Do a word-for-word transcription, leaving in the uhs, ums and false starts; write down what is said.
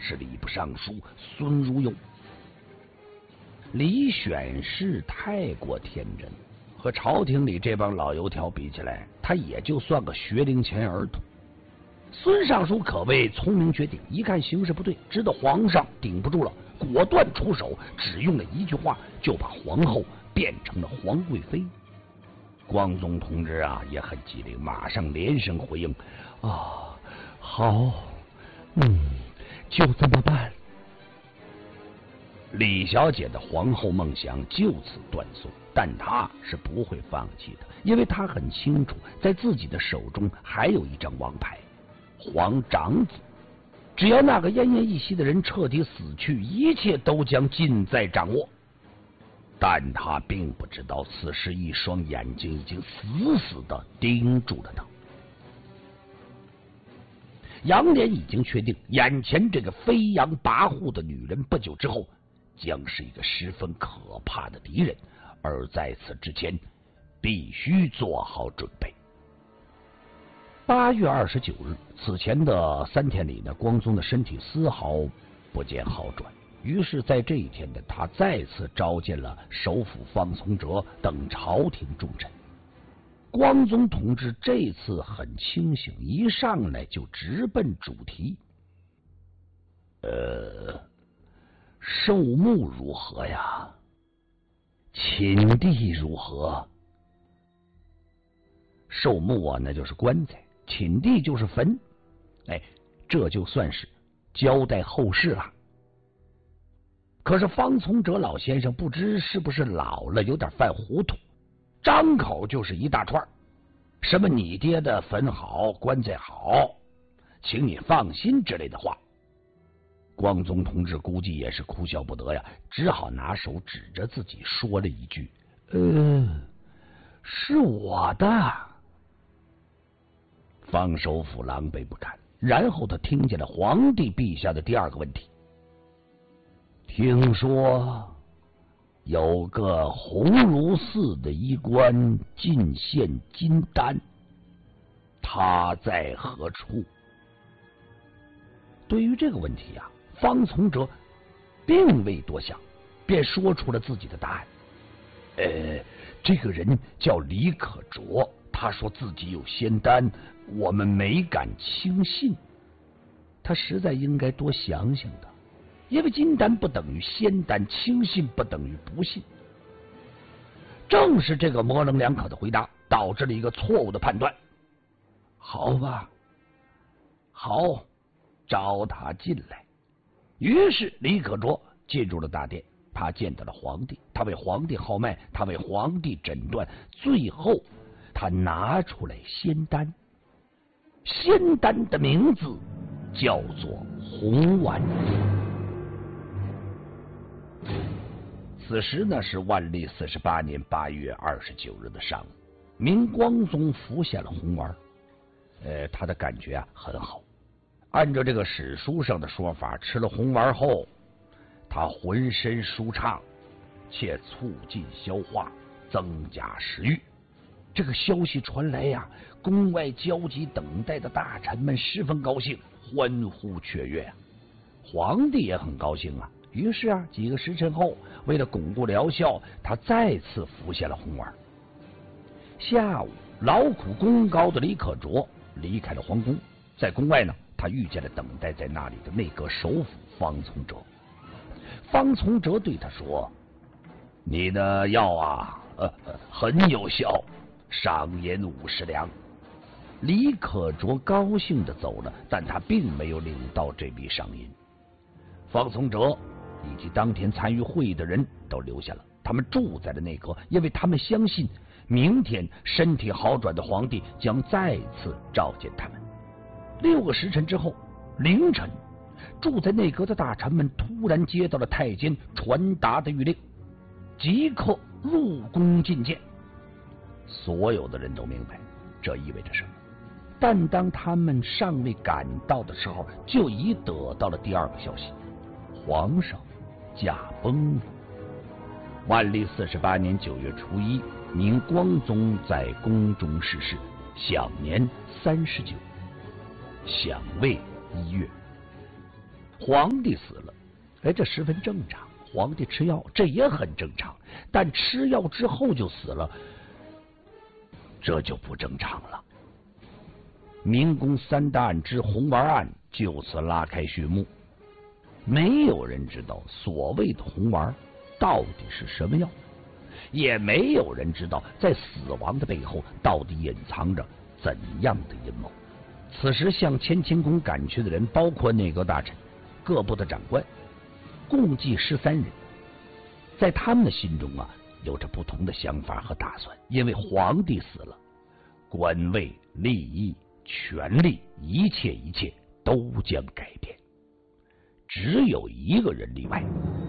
是礼部尚书孙如攸。李选是太过天真，和朝廷里这帮老油条比起来，他也就算个学龄前儿童。孙尚书可谓聪明绝顶，一看形势不对，知道皇上顶不住了，果断出手，只用了一句话就把皇后变成了皇贵妃。光宗同志啊也很机灵，马上连声回应：啊，好，嗯，就这么办。李小姐的皇后梦想就此断送，但她是不会放弃的，因为她很清楚，在自己的手中还有一张王牌——皇长子。只要那个奄奄一息的人彻底死去，一切都将尽在掌握。但他并不知道，此时一双眼睛已经死死的盯住了他。杨莲已经确定，眼前这个飞扬跋扈的女人，不久之后将是一个十分可怕的敌人，而在此之前，必须做好准备。八月二十九日，此前的三天里呢，光宗的身体丝毫不见好转。于是，在这一天呢，他再次召见了首辅方从哲等朝廷重臣。光宗同志这次很清醒，一上来就直奔主题。呃，寿木如何呀？寝地如何？寿木啊，那就是棺材；寝地就是坟。哎，这就算是交代后事了。可是方从哲老先生不知是不是老了，有点犯糊涂，张口就是一大串，什么你爹的坟好，棺材好，请你放心之类的话。光宗同志估计也是哭笑不得呀，只好拿手指着自己说了一句：“呃，是我的。”方首辅狼狈不堪，然后他听见了皇帝陛下的第二个问题。听说有个鸿胪寺的医官进献金丹，他在何处？对于这个问题啊，方从哲并未多想，便说出了自己的答案。呃，这个人叫李可灼，他说自己有仙丹，我们没敢轻信。他实在应该多想想的。因为金丹不等于仙丹，轻信不等于不信。正是这个模棱两可的回答，导致了一个错误的判断。好吧，好，召他进来。于是李可灼进入了大殿，他见到了皇帝，他为皇帝号脉，他为皇帝诊断，最后他拿出来仙丹。仙丹的名字叫做红丸。此时呢是万历四十八年八月二十九日的上午，明光宗服下了红丸，呃，他的感觉啊很好。按照这个史书上的说法，吃了红丸后，他浑身舒畅，且促进消化，增加食欲。这个消息传来呀，宫外焦急等待的大臣们十分高兴，欢呼雀跃啊。皇帝也很高兴啊。于是啊，几个时辰后，为了巩固疗效，他再次服下了红丸。下午，劳苦功高的李可灼离开了皇宫，在宫外呢，他遇见了等待在那里的内阁首辅方从哲。方从哲对他说：“你的药啊，呃，很有效，赏银五十两。”李可灼高兴的走了，但他并没有领到这笔赏银。方从哲以及当天参与会议的人都留下了，他们住在了内阁，因为他们相信明天身体好转的皇帝将再次召见他们。六个时辰之后，凌晨，住在内阁的大臣们突然接到了太监传达的谕令，即刻入宫觐见。所有的人都明白这意味着什么，但当他们尚未赶到的时候，就已得到了第二个消息：皇上驾崩了。万历四十八年九月初一，明光宗在宫中逝世，享年三十九，享位一月。 皇帝死了，哎，这十分正常。皇帝吃药，这也很正常。但吃药之后就死了，这就不正常了。明宫三大案之红丸案就此拉开序幕。没有人知道所谓的红丸到底是什么药，也没有人知道在死亡的背后到底隐藏着怎样的阴谋。此时向乾清宫赶去的人包括内阁大臣、各部的长官，共计十三人。在他们的心中啊，有着不同的想法和打算。因为皇帝死了，官位、利益、权力，一切一切都将改变。只有一个人例外，